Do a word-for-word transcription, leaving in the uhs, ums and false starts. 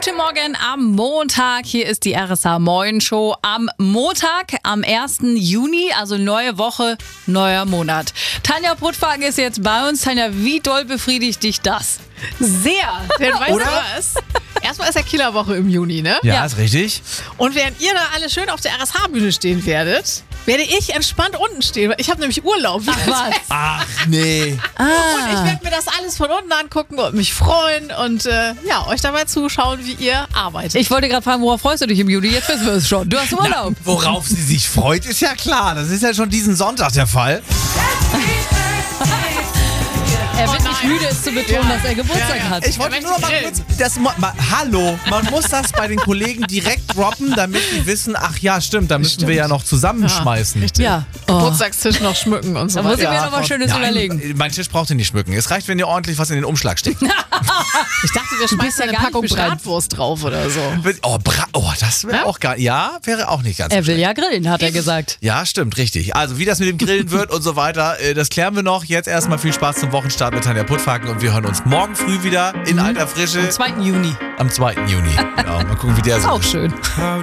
Guten Morgen am Montag. Hier ist die R S H Moin Show am Montag, am ersten Juni, also neue Woche, neuer Monat. Tanja Bruttwagen ist jetzt bei uns. Tanja, wie doll befriedigt dich das? Sehr, denn weißt Oder? du was? Erstmal ist ja Kielerwoche im Juni, ne? Ja, Ja. ist richtig. Und während ihr da alle schön auf der R S H-Bühne stehen werdet, werde ich entspannt unten stehen. weil Ich habe nämlich Urlaub. Ach was? Ach nee. Und ich werde mir das alles von unten angucken und mich freuen und äh, ja, euch dabei zuschauen, wie ihr arbeitet. Ich wollte gerade fragen, worauf freust du dich im Juni? Jetzt wissen wir es schon. Du hast Urlaub. Worauf sie sich freut, ist ja klar. Das ist ja schon diesen Sonntag der Fall. Er wird Oh nicht nein. müde, es zu betonen, Ja. dass er Geburtstag Ja, ja. hat. Ich wollte nur mal kurz, das, ma, ma, hallo, man muss das bei den Kollegen direkt droppen, damit die wissen, ach ja, stimmt, da müssen wir ja noch zusammenschmeißen. Richtig. Ja. Oh. Geburtstagstisch noch schmücken und so Da muss ich weiter. mir noch was Schönes Ja, überlegen. mein Tisch braucht ihr nicht schmücken. Es reicht, wenn ihr ordentlich was in den Umschlag steckt. Ich dachte, wir bist ja schmeißen eine gar nicht Packung beschränkt. Bratwurst drauf oder so. Oh, bra oh das wäre Ja? auch gar, ja, wäre auch nicht ganz Er will schlecht. ja grillen, hat er gesagt. Ja, stimmt, richtig. Also wie das mit dem Grillen wird und so weiter, äh, das klären wir noch. Jetzt erstmal viel Spaß zum Wochenstart mit Tanja Bruttwagen und wir hören uns morgen früh wieder in alter Frische zweiten Juni. am zweiten Juni. Genau, mal gucken, wie der so Auch ist. schön.